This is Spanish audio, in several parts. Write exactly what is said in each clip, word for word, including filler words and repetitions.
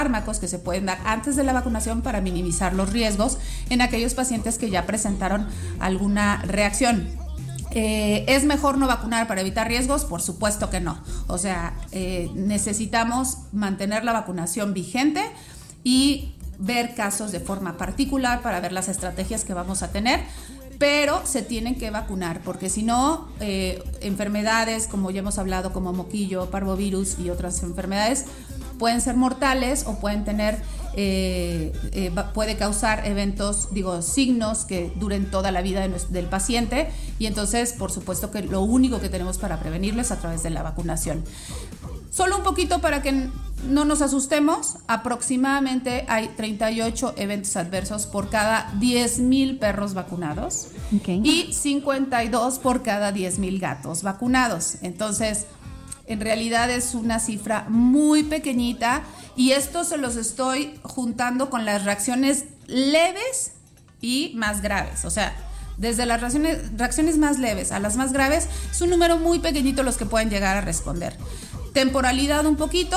fármacos que se pueden dar antes de la vacunación para minimizar los riesgos en aquellos pacientes que ya presentaron alguna reacción. Eh, ¿Es mejor no vacunar para evitar riesgos? Por supuesto que no. O sea, eh, necesitamos mantener la vacunación vigente y ver casos de forma particular para ver las estrategias que vamos a tener, pero se tienen que vacunar, porque si no, eh, enfermedades, como ya hemos hablado, como moquillo, parvovirus y otras enfermedades, pueden ser mortales o pueden tener, eh, eh, puede causar eventos, digo, signos que duren toda la vida de nuestro, del paciente, y entonces, por supuesto que lo único que tenemos para prevenirlo es a través de la vacunación. Solo un poquito para que no nos asustemos, aproximadamente hay treinta y ocho eventos adversos por cada diez mil perros vacunados, okay, y cincuenta y dos por cada diez mil gatos vacunados. Entonces, en realidad es una cifra muy pequeñita, y esto se los estoy juntando con las reacciones leves y más graves. O sea, desde las reacciones, reacciones más leves a las más graves, es un número muy pequeñito los que pueden llegar a responder. Temporalidad un poquito,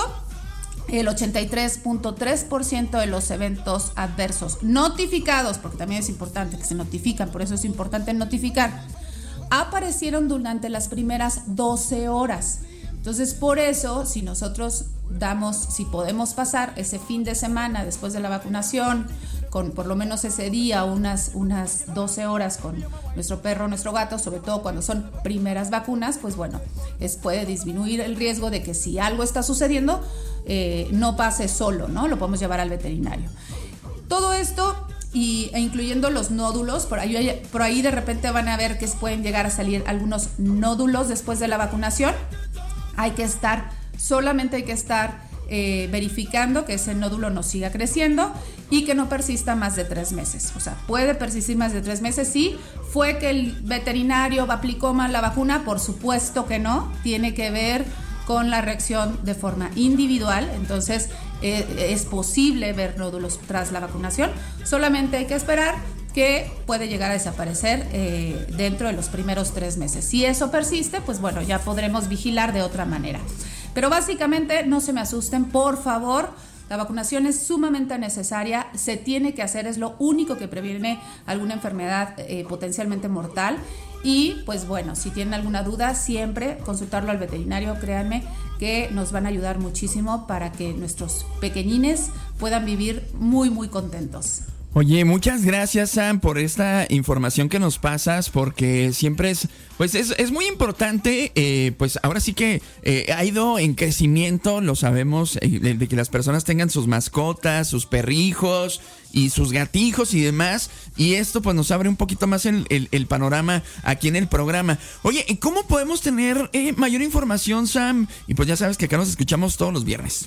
el ochenta y tres punto tres por ciento de los eventos adversos notificados, porque también es importante que se notifican, por eso es importante notificar, aparecieron durante las primeras doce horas. Entonces, por eso, si nosotros damos, si podemos pasar ese fin de semana después de la vacunación, con por lo menos ese día, unas, unas doce horas con nuestro perro, nuestro gato, sobre todo cuando son primeras vacunas, pues bueno, es, puede disminuir el riesgo de que si algo está sucediendo, eh, no pase solo, ¿no? Lo podemos llevar al veterinario. Todo esto, y, e incluyendo los nódulos, por ahí, por ahí de repente van a ver que pueden llegar a salir algunos nódulos después de la vacunación. Hay que estar, solamente hay que estar eh, verificando que ese nódulo no siga creciendo y que no persista más de tres meses. O sea, puede persistir más de tres meses. Sí, fue que el veterinario aplicó mal la vacuna, por supuesto que no. Tiene que ver con la reacción de forma individual. Entonces, eh, es posible ver nódulos tras la vacunación. Solamente hay que esperar que puede llegar a desaparecer eh, dentro de los primeros tres meses. Si eso persiste, pues bueno, ya podremos vigilar de otra manera. Pero básicamente no se me asusten, por favor. La vacunación es sumamente necesaria, se tiene que hacer, es lo único que previene alguna enfermedad eh, potencialmente mortal. Y pues bueno, si tienen alguna duda, siempre consultarlo al veterinario, créanme que nos van a ayudar muchísimo para que nuestros pequeñines puedan vivir muy, muy contentos. Oye, muchas gracias, Sam, por esta información que nos pasas, porque siempre es, pues es, es muy importante, eh, pues ahora sí que eh, ha ido en crecimiento, lo sabemos, eh, de, de que las personas tengan sus mascotas, sus perrijos y sus gatijos y demás, y esto pues nos abre un poquito más el, el, el panorama aquí en el programa. Oye, ¿cómo podemos tener eh, mayor información, Sam? Y pues ya sabes que acá nos escuchamos todos los viernes.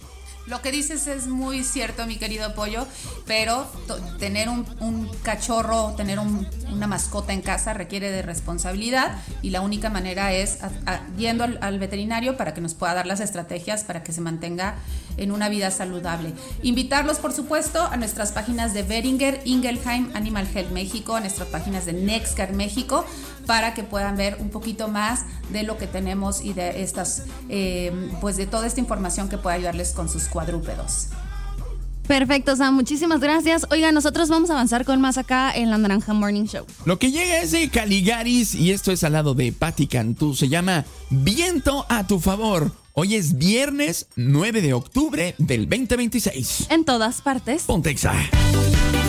Lo que dices es muy cierto, mi querido Pollo, pero to- tener un, un cachorro, tener un, una mascota en casa requiere de responsabilidad, y la única manera es a, a, yendo al, al veterinario para que nos pueda dar las estrategias para que se mantenga en una vida saludable. Invitarlos, por supuesto, a nuestras páginas de Boehringer Ingelheim Animal Health México, a nuestras páginas de NextCare México, para que puedan ver un poquito más de lo que tenemos y de estas, eh, pues de toda esta información que puede ayudarles con sus cuadrúpedos. Perfecto, Sam, muchísimas gracias. Oiga, nosotros vamos a avanzar con más acá en La Naranja Morning Show. Lo que llega es de Caligaris y esto es al lado de Patti Cantú. Se llama Viento a tu favor. Hoy es viernes nueve de octubre del veinte veintiséis. En todas partes. Ponte Exa.